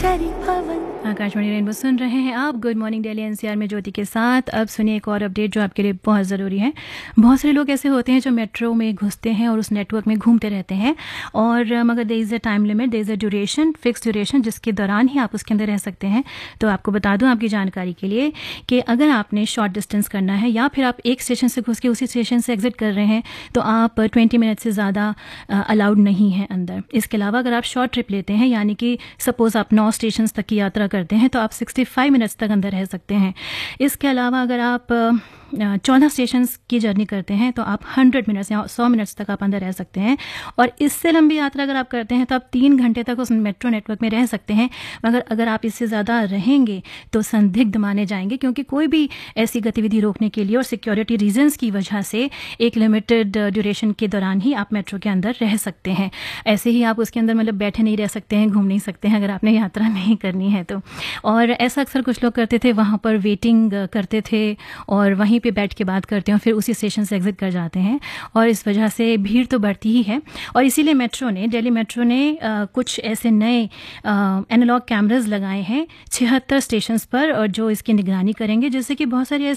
Akashvani rainbow सुन रहे हैं आप। गुड मॉर्निंग दिल्ली एनसीआर में ज्योति के साथ। अब सुनिए एक और अपडेट जो आपके लिए बहुत ज़रूरी है। बहुत सारे लोग ऐसे होते हैं जो मेट्रो में घुसते हैं और उस नेटवर्क में घूमते रहते हैं, और मगर there is a time limit, there is a duration, fix duration, जिसके दौरान ही आप उसके अंदर रह सकते हैं। तो आपको बता दूं आपकी जानकारी के लिए कि अगर आपने शॉर्ट डिस्टेंस करना है या फिर आप एक स्टेशन से घुस के उसी स्टेशन से एग्जिट कर रहे हैं तो आप 20 मिनट से ज़्यादा अलाउड नहीं है अंदर। इसके अलावा अगर आप शॉर्ट ट्रिप लेते हैं, यानी कि सपोज़ आप 9 स्टेशन तक की यात्रा करते हैं, तो आप 65 मिनट्स तक अंदर रह सकते हैं। इसके अलावा अगर आप 14 स्टेशन की जर्नी करते हैं तो आप 100 मिनट्स या 100 मिनट्स तक आप अंदर रह सकते हैं। और इससे लंबी यात्रा अगर आप करते हैं तो आप 3 घंटे तक उस मेट्रो नेटवर्क में रह सकते हैं। मगर अगर आप इससे ज़्यादा रहेंगे तो संदिग्ध माने जाएंगे, क्योंकि कोई भी ऐसी गतिविधि रोकने के लिए और सिक्योरिटी रीजंस की वजह से एक लिमिटेड ड्यूरेशन के दौरान ही आप मेट्रो के अंदर रह सकते हैं। ऐसे ही आप उसके अंदर मतलब बैठे नहीं रह सकते हैं, घूम नहीं सकते हैं अगर आपने यात्रा नहीं करनी है तो। और ऐसा अक्सर कुछ लोग करते थे, वहाँ पर वेटिंग करते थे और वहीं पे बैठ के बात करते हैं, फिर उसी स्टेशन से एग्जिट कर जाते हैं, और इस वजह से भीड़ तो बढ़ती ही है। और इसीलिए दिल्ली मेट्रो ने कुछ ऐसे नए एनालॉग कैमरास लगाए हैं 76 स्टेशंस पर, और जो इसकी निगरानी करेंगे, जिससे कि बहुत सारी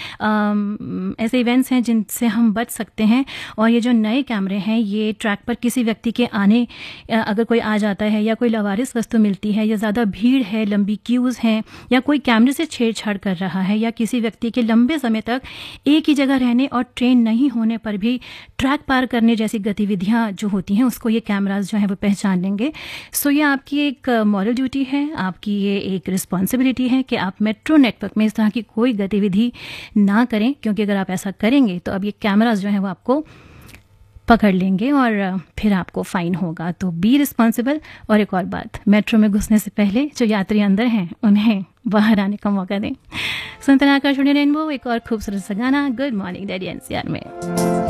ऐसे इवेंट्स हैं जिनसे हम बच सकते हैं। और ये जो नए कैमरे हैं ये ट्रैक पर किसी व्यक्ति के आने, अगर कोई आ जाता है या कोई लावारिस वस्तु मिलती है या ज़्यादा भीड़ है, लंबी क्यूज़ हैं, या कोई कैमरे से छेड़छाड़ कर रहा है, या किसी व्यक्ति के लंबे समय तक एक ही जगह रहने और ट्रेन नहीं होने पर भी ट्रैक पार करने जैसी गतिविधियां जो होती हैं, उसको ये कैमरास जो हैं वो पहचान लेंगे। सो ये आपकी एक मॉरल ड्यूटी है, आपकी ये एक रिस्पॉन्सिबिलिटी है कि आप मेट्रो नेटवर्क में इस तरह की कोई गतिविधि ना करें, क्योंकि अगर आप ऐसा करेंगे तो अब ये कैमरास जो हैं वो आपको पकड़ लेंगे और फिर आपको फाइन होगा। तो बी रिस्पॉन्सिबल। और एक और बात, मेट्रो में घुसने से पहले जो यात्री अंदर हैं उन्हें बाहर आने का मौका दें। सुनते हैं आकाशवाणी रेनबो, एक और खूबसूरत सा गाना गुड मॉर्निंग दिल्ली एनसीआर में।